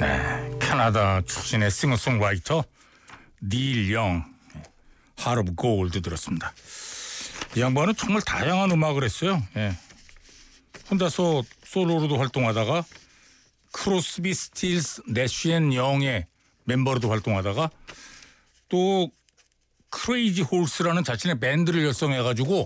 네, 캐나다 출신의 싱어송라이터 닐 영, Heart of Gold 들었습니다. 이 양반은 정말 다양한 음악을 했어요. 예. 혼자서 솔로로도 활동하다가 크로스비, 스틸스, 내쉬 앤 영의 멤버로도 활동하다가 또 크레이지 홀스라는 자신의 밴드를 결성해가지고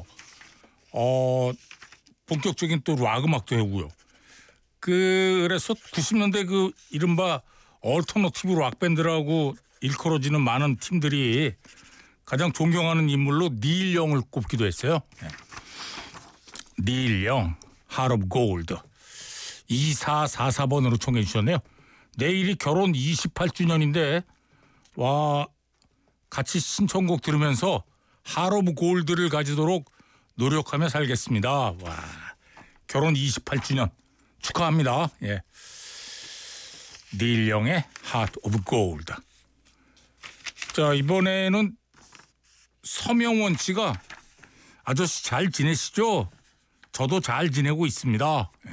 본격적인 또 락 음악도 해오고요. 그래서 90년대 그 이른바 얼터너티브 락 밴드라고 일컬어지는 많은 팀들이 가장 존경하는 인물로 닐 영을 꼽기도 했어요. 네. 닐 영, Heart of Gold 2444번으로 청해 주셨네요. 내일이 결혼 28주년인데 와 같이 신청곡 들으면서 Heart of Gold를 가지도록 노력하며 살겠습니다. 와 결혼 28주년 축하합니다. 예. 닐 영의 Heart of Gold. 자 이번에는 서명원 씨가 아저씨 잘 지내시죠? 저도 잘 지내고 있습니다. 예.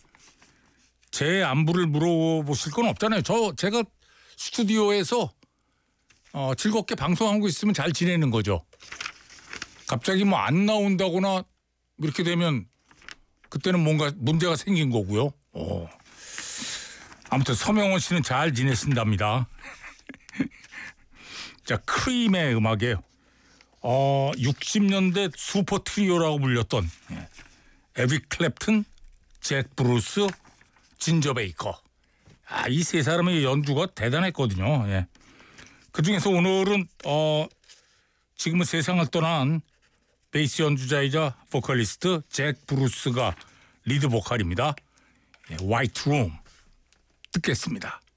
제 안부를 물어보실 건 없잖아요. 제가 스튜디오에서 즐겁게 방송하고 있으면 잘 지내는 거죠. 갑자기 뭐 안 나온다거나 이렇게 되면 그때는 뭔가 문제가 생긴 거고요. 아무튼 서명원 씨는 잘 지내신답니다. 자, 크림의 음악이에요. 60년대 슈퍼 트리오라고 불렸던 에릭 클랩튼, 잭 브루스, 진저 베이커. 이 세 사람의 연주가 대단했거든요. 예. 그중에서 오늘은 지금은 세상을 떠난 베이스 연주자이자 보컬리스트 잭 브루스가 리드 보컬입니다. 화이트 룸 듣겠습니다.